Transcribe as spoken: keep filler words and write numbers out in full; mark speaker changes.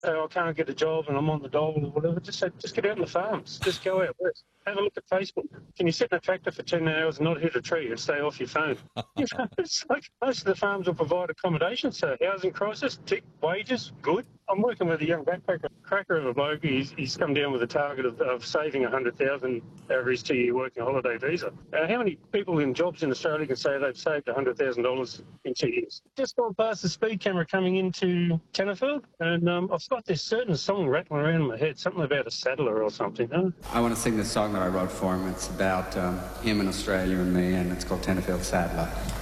Speaker 1: oh, I can't get a job and I'm on the dole or whatever, just say, just get out in the farms. Just go out west. Have a look at Facebook. Can you sit in a tractor for ten hours and not hit a tree and stay off your phone? You know, it's like most of the farms will provide accommodation, so housing crisis, tick, wages, good. I'm working with a young backpacker, cracker of a bloke. He's, he's come down with a target of, of saving one hundred thousand dollars over his two-year working holiday visa. Uh, how many people in jobs in Australia can say they've saved one hundred thousand dollars in two years? Just gone past the speed camera coming into Tenterfield, and um, I've got this certain song rattling around in my head, something about a saddler or something. Huh?
Speaker 2: I want to sing this song that I wrote for him. It's about um, him in Australia and me, and it's called Tenterfield Saddler.